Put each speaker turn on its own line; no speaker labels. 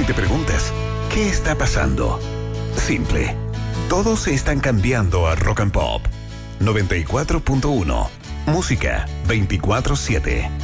te preguntas, ¿qué está pasando? Simple. Todos están cambiando a Rock and Pop. 94.1. Música 24/7.